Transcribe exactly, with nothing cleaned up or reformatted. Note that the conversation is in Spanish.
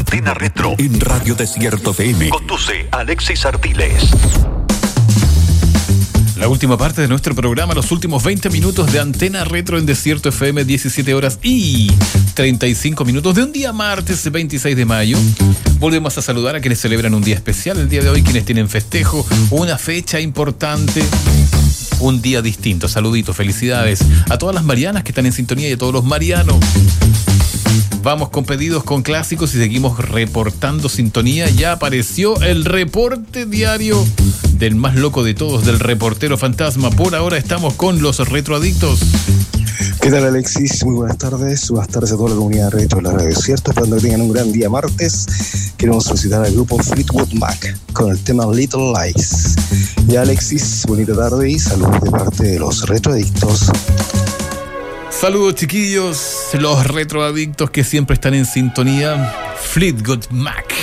Antena Retro en Radio Desierto F M. Conduce Alexis Artiles. La última parte de nuestro programa, los últimos veinte minutos de Antena Retro en Desierto F M, diecisiete horas y treinta y cinco minutos de un día martes veintiséis de mayo. Volvemos a saludar a quienes celebran un día especial el día de hoy, quienes tienen festejo, una fecha importante, un día distinto. Saluditos, felicidades a todas las Marianas que están en sintonía y a todos los Marianos. Vamos con pedidos, con clásicos y seguimos reportando sintonía. Ya apareció el reporte diario del más loco de todos, del reportero fantasma. Por ahora estamos con los retroadictos. ¿Qué tal, Alexis? Muy buenas tardes. Buenas tardes a toda la comunidad retro de la Radio Desierto. Esperando que tengan un gran día martes. Queremos solicitar al grupo Fleetwood Mac con el tema Little Lies. Y Alexis, bonita tarde y saludos de parte de los retroadictos. Saludos, chiquillos, los retroadictos que siempre están en sintonía. Fleetwood Mac.